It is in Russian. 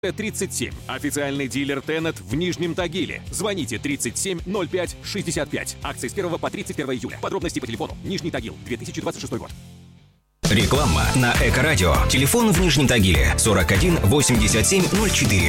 37. Официальный дилер Тенет в Нижнем Тагиле. Звоните 37 05 65. Акции с 1 по 31 июля. Подробности по телефону. Нижний Тагил, 2026 год. Реклама на Эко-радио. Телефон в Нижнем Тагиле 41 87 04.